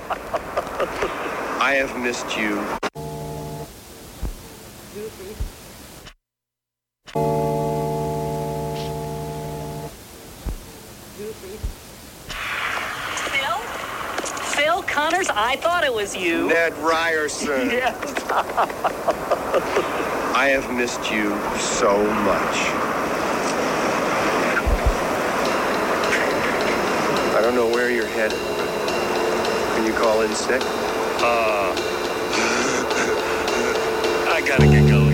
I have missed you. Phil Connors, I thought it was you. Ned Ryerson. Yes. I have missed you so much. I don't know where you're headed. Can you call in sick? I gotta get going.